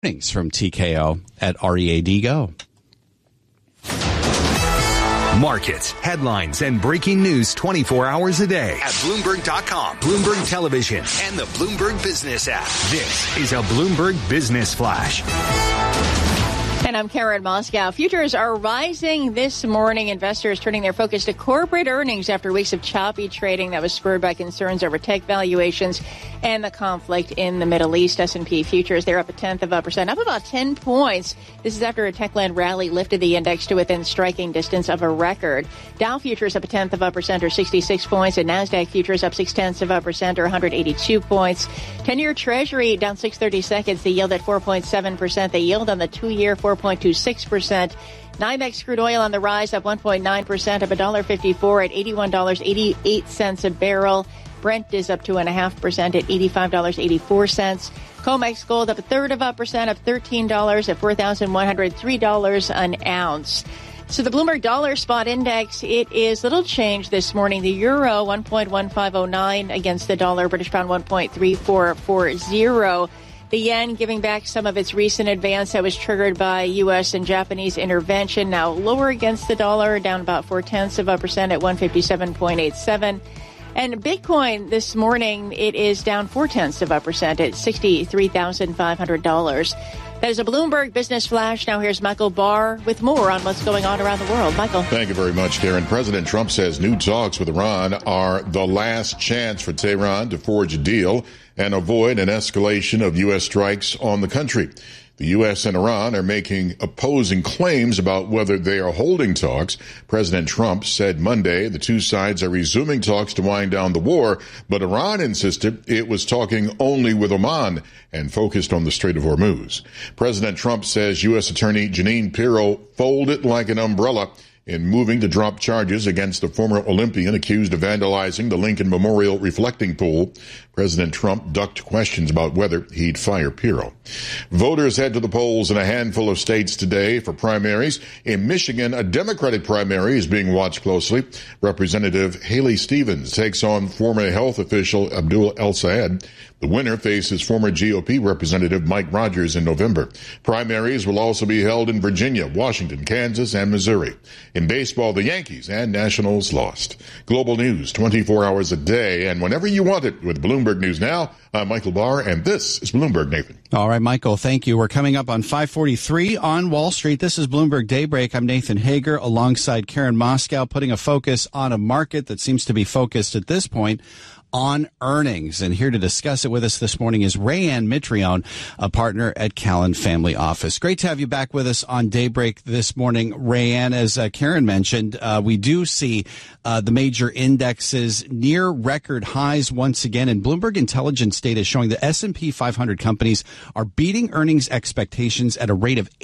Earnings from TKO at READ Go. Markets, headlines, and breaking news 24 hours a day at Bloomberg.com, Bloomberg Television, and the Bloomberg Business app. This is a Bloomberg Business Flash. And I'm Karen Moskow. Futures are rising this morning. Investors turning their focus to corporate earnings after weeks of choppy trading that was spurred by concerns over tech valuations and the conflict in the Middle East. S&P futures, they're up 0.1%, up about 10 points. This is after a techland rally lifted the index to within striking distance of a record. Dow futures up 0.1% or 66 points, and NASDAQ futures up 0.6% or 182 points. 10-year Treasury down 6/32, the yield at 4.7%. The yield on the 2-year 4.26%. NYMEX crude oil on the rise, up 1.9%, up $1.54 at $81.88 a barrel. Brent is up 2.5% at $85.84. COMEX gold up 0.33%, up $13 at $4,103 an ounce. So the Bloomberg Dollar Spot Index, it is little change this morning. The euro 1.1509 against the dollar, British pound 1.3440. The yen giving back some of its recent advance that was triggered by U.S. and Japanese intervention, now lower against the dollar, down about 0.4% at 157.87. And Bitcoin this morning, it is down 0.4% at $63,500. That is a Bloomberg Business Flash. Now here's Michael Barr with more on what's going on around the world. Michael. Thank you very much, Karen. President Trump says new talks with Iran are the last chance for Tehran to forge a deal and avoid an escalation of U.S. strikes on the country. The U.S. and Iran are making opposing claims about whether they are holding talks. President Trump said Monday the two sides are resuming talks to wind down the war, but Iran insisted it was talking only with Oman and focused on the Strait of Hormuz. President Trump says U.S. Attorney Jeanine Pirro folded like an umbrella in moving to drop charges against the former Olympian accused of vandalizing the Lincoln Memorial reflecting pool. President Trump ducked questions about whether he'd fire Pirro. Voters head to the polls in a handful of states today for primaries. In Michigan, a Democratic primary is being watched closely. Representative Haley Stevens takes on former health official Abdul El-Sayed. The winner faces former GOP Representative Mike Rogers in November. Primaries will also be held in Virginia, Washington, Kansas, and Missouri. In baseball, the Yankees and Nationals lost. Global news 24 hours a day and whenever you want it with Bloomberg News Now. I'm Michael Barr, and this is Bloomberg, Nathan. All right, Michael, thank you. We're coming up on 5:43 on Wall Street. This is Bloomberg Daybreak. I'm Nathan Hager alongside Karen Moskow, putting a focus on a market that seems to be focused at this point on earnings. And here to discuss it with us this morning is Rayanne Mitrione, a partner at Callan Family Office. Great to have you back with us on Daybreak this morning, Rayanne. As Karen mentioned, we do see the major indexes near record highs once again, and Bloomberg Intelligence data is showing the S&P 500 companies are beating earnings expectations at a rate of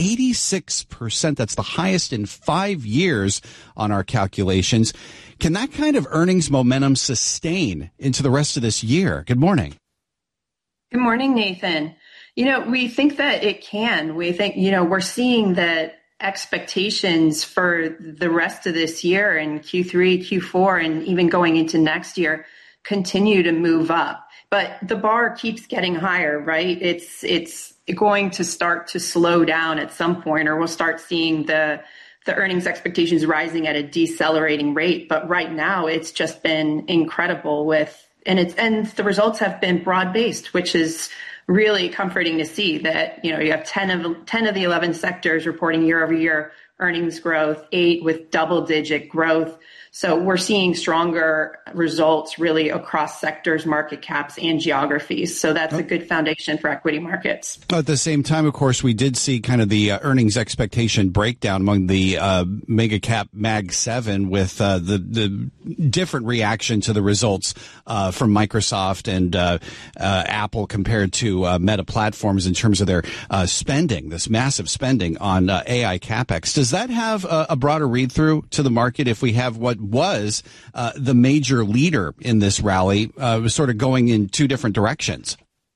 86%. That's the highest in 5 years on our calculations. Can that kind of earnings momentum sustain into the rest of this year? Good morning. Good morning, Nathan. We think that it can. We think, we're seeing that expectations for the rest of this year and Q3, Q4, and even going into next year continue to move up. But the bar keeps getting higher, right? It's going to start to slow down at some point, or we'll start seeing the earnings expectations rising at a decelerating rate. But right now it's just been incredible and the results have been broad-based, which is really comforting to see that, you have 10 of the 11 sectors reporting year-over-year earnings growth, 8 with double-digit growth. So we're seeing stronger results really across sectors, market caps, and geographies. So that's a good foundation for equity markets. At the same time, of course, we did see kind of the earnings expectation breakdown among the mega cap Mag 7 with the different reaction to the results from Microsoft and Apple compared to Meta Platforms in terms of their spending, this massive spending on AI CapEx. Does that have a broader read-through to the market if we have what was the major leader in this rally was sort of going in two different directions?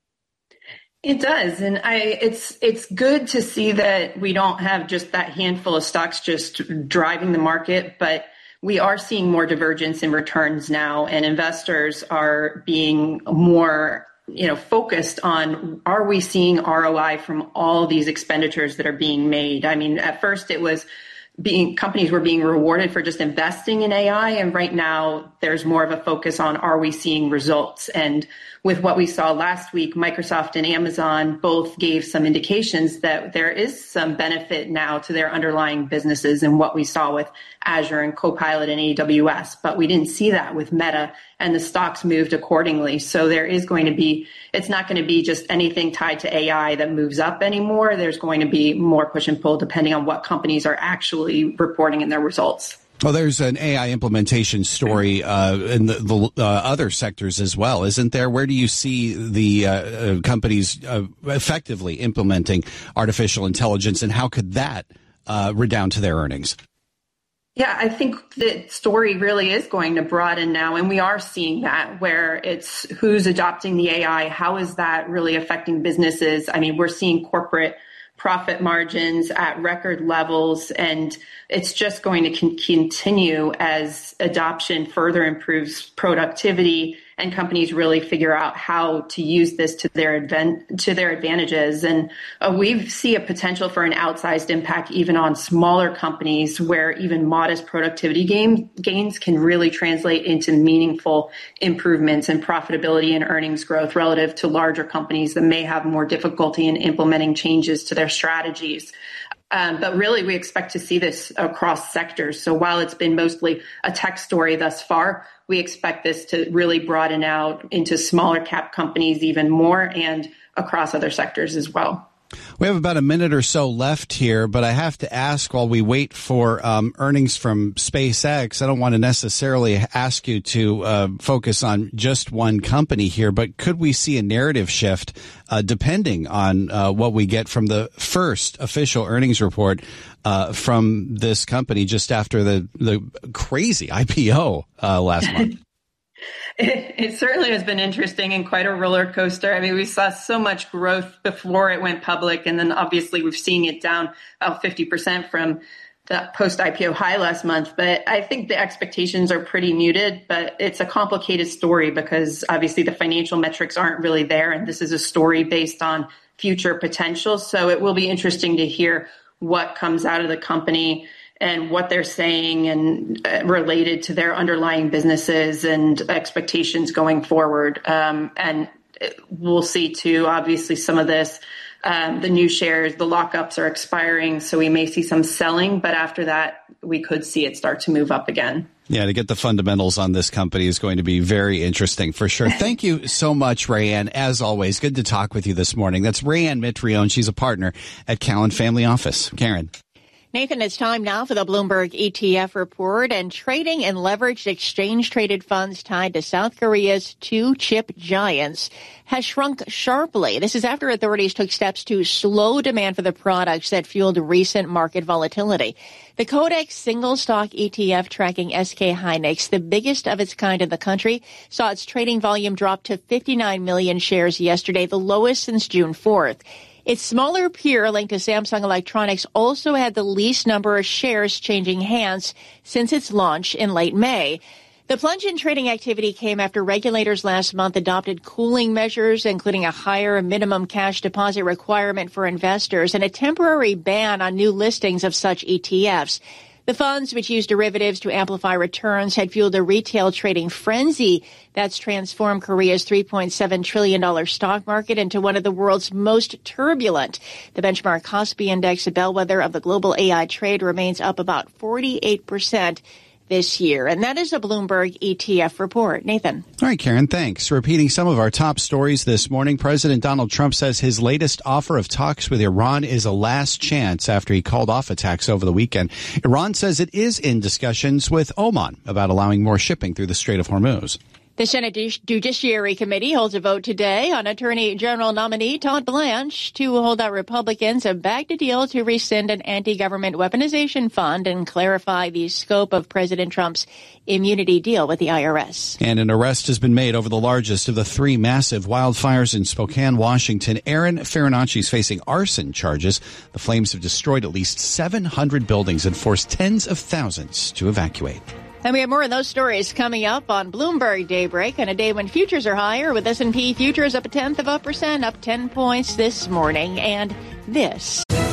It does. And it's good to see that we don't have just that handful of stocks just driving the market, but we are seeing more divergence in returns now, and investors are being more focused on, are we seeing ROI from all these expenditures that are being made? I mean, at first it was companies were being rewarded for just investing in AI. And right now there's more of a focus on, are we seeing results? And with what we saw last week, Microsoft and Amazon both gave some indications that there is some benefit now to their underlying businesses, and what we saw with Azure and Copilot and AWS. But we didn't see that with Meta, and the stocks moved accordingly. So there is going to be, it's not going to be just anything tied to AI that moves up anymore. There's going to be more push and pull depending on what companies are actually reporting in their results. Well, there's an AI implementation story in the other sectors as well, isn't there? Where do you see the companies effectively implementing artificial intelligence, and how could that redound to their earnings? Yeah, I think the story really is going to broaden now, and we are seeing that, where it's who's adopting the AI, how is that really affecting businesses? I mean, we're seeing corporate profit margins at record levels, and it's just going to continue as adoption further improves productivity and companies really figure out how to use this to their advantages. And we see a potential for an outsized impact even on smaller companies, where even modest productivity gains can really translate into meaningful improvements in profitability and earnings growth relative to larger companies that may have more difficulty in implementing changes to their strategies. But really, we expect to see this across sectors. So while it's been mostly a tech story thus far, we expect this to really broaden out into smaller cap companies even more, and across other sectors as well. We have about a minute or so left here, but I have to ask, while we wait for earnings from SpaceX, I don't want to necessarily ask you to focus on just one company here, but could we see a narrative shift depending on what we get from the first official earnings report from this company just after the crazy IPO last month? It certainly has been interesting and quite a roller coaster. I mean, we saw so much growth before it went public, and then obviously we're seeing it down about 50% from the post-IPO high last month. But I think the expectations are pretty muted, but it's a complicated story because obviously the financial metrics aren't really there, and this is a story based on future potential. So it will be interesting to hear what comes out of the company and what they're saying, and related to their underlying businesses and expectations going forward. And we'll see too, obviously, some of this, the new shares, the lockups are expiring, so we may see some selling, but after that, we could see it start to move up again. Yeah, to get the fundamentals on this company is going to be very interesting for sure. Thank you so much, Rayanne. As always, good to talk with you this morning. That's Rayanne Mitrione. She's a partner at Cowen Family Office. Karen. Nathan, it's time now for the Bloomberg ETF report. And trading in leveraged exchange-traded funds tied to South Korea's two chip giants has shrunk sharply. This is after authorities took steps to slow demand for the products that fueled recent market volatility. The Codex single stock ETF tracking SK Hynix, the biggest of its kind in the country, saw its trading volume drop to 59 million shares yesterday, the lowest since June 4th. Its smaller peer linked to Samsung Electronics also had the least number of shares changing hands since its launch in late May. The plunge in trading activity came after regulators last month adopted cooling measures, including a higher minimum cash deposit requirement for investors and a temporary ban on new listings of such ETFs. The funds, which use derivatives to amplify returns, had fueled a retail trading frenzy that's transformed Korea's $3.7 trillion stock market into one of the world's most turbulent. The benchmark Kospi Index, a bellwether of the global AI trade, remains up about 48% this year. And that is a Bloomberg ETF report. Nathan. All right, Karen, thanks. Repeating some of our top stories this morning, President Donald Trump says his latest offer of talks with Iran is a last chance after he called off attacks over the weekend. Iran says it is in discussions with Oman about allowing more shipping through the Strait of Hormuz. The Senate Judiciary Committee holds a vote today on Attorney General nominee Todd Blanche to hold out Republicans have backed a deal to rescind an anti-government weaponization fund and clarify the scope of President Trump's immunity deal with the IRS. And an arrest has been made over the largest of the three massive wildfires in Spokane, Washington. Aaron Farinacci is facing arson charges. The flames have destroyed at least 700 buildings and forced tens of thousands to evacuate. And we have more of those stories coming up on Bloomberg Daybreak on a day when futures are higher, with S&P futures up 0.1%, up 10 points this morning. And this